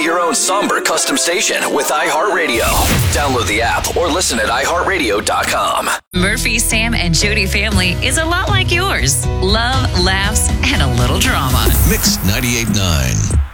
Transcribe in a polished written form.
your own somber custom station with iHeartRadio. Download the app or listen at iHeartRadio.com. Murphy, Sam, and Jody family is a lot like yours. Love, laughs, and a little drama. Mix 98.9.